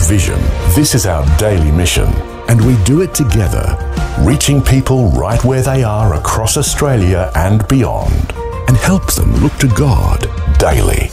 Vision. This is our daily mission, and we do it together, reaching people right where they are across Australia and beyond, and help them look to God daily.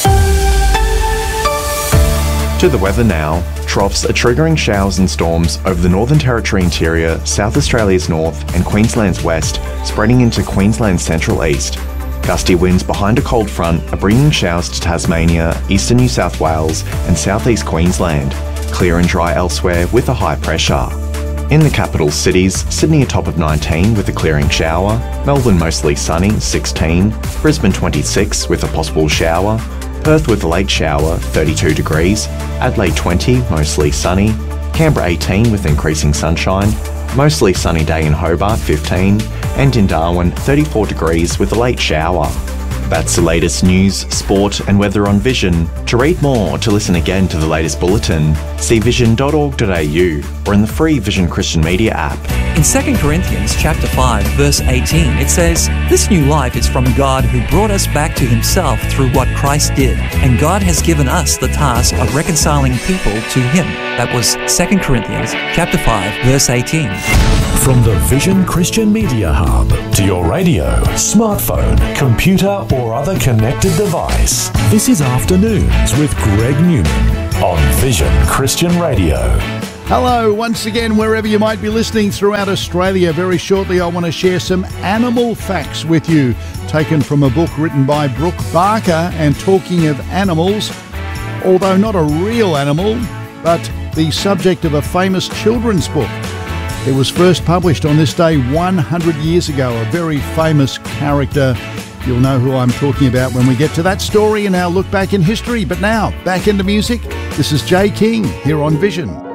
To the weather now. Troughs are triggering showers and storms over the Northern Territory interior, South Australia's north and Queensland's west, spreading into Queensland's central east. Gusty winds behind a cold front are bringing showers to Tasmania, eastern New South Wales and southeast Queensland. Clear and dry elsewhere with a high pressure. In the capital cities, Sydney a top of 19 with a clearing shower, Melbourne mostly sunny, 16, Brisbane 26 with a possible shower, Perth with a late shower, 32 degrees, Adelaide 20, mostly sunny, Canberra 18 with increasing sunshine, mostly sunny day in Hobart, 15, and in Darwin, 34 degrees with a late shower. That's the latest news, sport and weather on Vision. To read more or to listen again to the latest bulletin, see vision.org.au or in the free Vision Christian Media app. In 2 Corinthians chapter 5, verse 18, it says, "This new life is from God who brought us back to himself through what Christ did, and God has given us the task of reconciling people to him." That was 2 Corinthians chapter 5, verse 18. From the Vision Christian Media Hub to your radio, smartphone, computer or other connected device, this is Afternoons with Greg Newman on Vision Christian Radio. Hello, once again, wherever you might be listening throughout Australia. Very shortly, I want to share some animal facts with you, taken from a book written by Brooke Barker. And talking of animals, although not a real animal, but the subject of a famous children's book. It was first published on this day 100 years ago, a very famous character. You'll know who I'm talking about when we get to that story and our look back in history. But now, back into music. This is Jay King here on Vision.